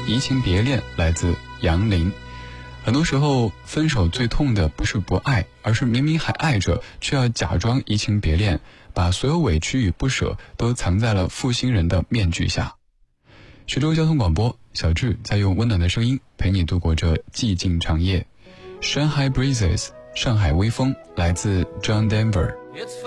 移情别恋来自杨林。很多时候分手最痛的不是不爱，而是明明还爱着，却要假装移情别恋，把所有委屈与不舍都藏在了负心人的面具下。徐州交通广播，小智在用温暖的声音陪你度过这寂静长夜。Shanghai Breezes 上海微风来自 John Denver。